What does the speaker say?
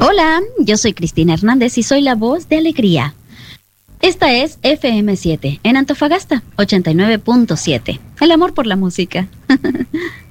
Hola, yo soy Cristina Hernández y soy la voz de Alegría. Esta es FM7 en Antofagasta 89.7. El amor por la música.